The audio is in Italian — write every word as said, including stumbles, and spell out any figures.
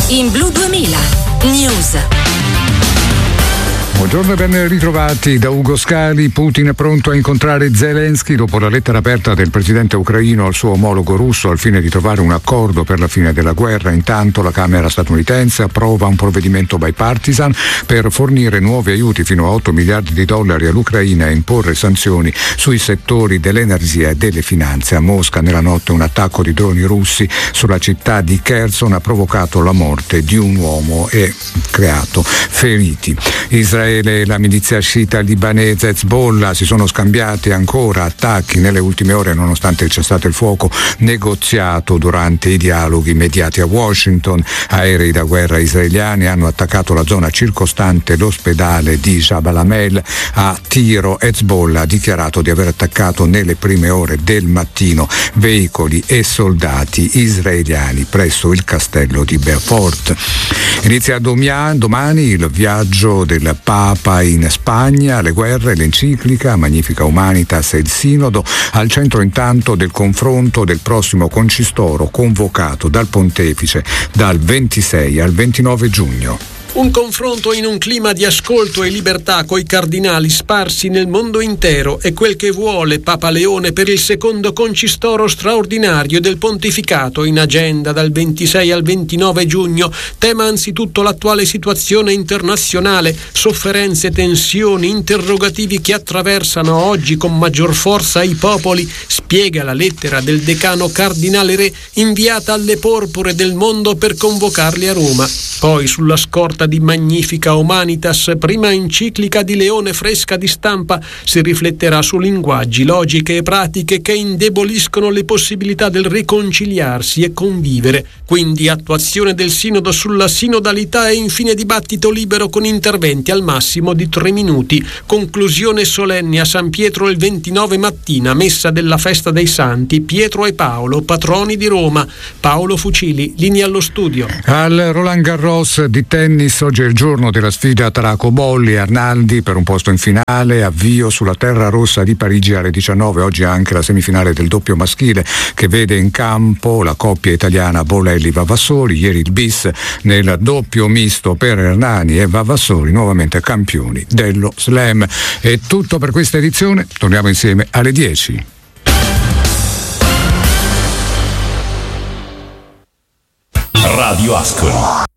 in Blu duemila News. Buongiorno e ben ritrovati da Ugo Scali. Putin è pronto a incontrare Zelensky dopo la lettera aperta del presidente ucraino al suo omologo russo al fine di trovare un accordo per la fine della guerra. Intanto la Camera statunitense approva un provvedimento bipartisan per fornire nuovi aiuti fino a otto miliardi di dollari all'Ucraina e imporre sanzioni sui settori dell'energia e delle finanze. A Mosca nella notte un attacco di droni russi sulla città di Kherson ha provocato la morte di un uomo e creato feriti. Israele e la milizia sciita libanese Hezbollah si sono scambiati ancora attacchi nelle ultime ore nonostante il cessate il fuoco negoziato durante i dialoghi mediati a Washington. Aerei da guerra israeliani hanno attaccato la zona circostante l'ospedale di Jabal Amel a tiro. Hezbollah ha dichiarato di aver attaccato nelle prime ore del mattino veicoli e soldati israeliani presso il castello di Beaufort. Inizia domani il viaggio del Papa in Spagna, le guerre, l'enciclica Magnificat Humanitas e il Sinodo, al centro intanto del confronto del prossimo concistoro convocato dal Pontefice dal ventisei al ventinove giugno. Un confronto in un clima di ascolto e libertà coi cardinali sparsi nel mondo intero è quel che vuole Papa Leone per il secondo concistoro straordinario del pontificato in agenda dal ventisei al ventinove giugno. Tema anzitutto l'attuale situazione internazionale, sofferenze, tensioni, interrogativi che attraversano oggi con maggior forza i popoli, spiega la lettera del decano cardinale Re inviata alle porpore del mondo per convocarli a Roma. Poi sulla scorta di Magnificat Humanitas, prima enciclica di Leone fresca di stampa, si rifletterà su linguaggi, logiche e pratiche che indeboliscono le possibilità del riconciliarsi e convivere. Quindi attuazione del sinodo sulla sinodalità e infine dibattito libero con interventi al massimo di tre minuti. Conclusione solenne a San Pietro il ventinove mattina, messa della festa dei santi Pietro e Paolo, patroni di Roma. Paolo Fucili, linea allo studio. Al Roland Garros di tennis oggi è il giorno della sfida tra Cobolli e Arnaldi per un posto in finale, avvio sulla terra rossa di Parigi alle diciannove. Oggi anche la semifinale del doppio maschile che vede in campo la coppia italiana Bolelli-Vavassori. Ieri il bis nel doppio misto per Hernani e Vavassori, nuovamente campioni dello slam. È tutto per questa edizione, torniamo insieme alle dieci. Radio Ascoli.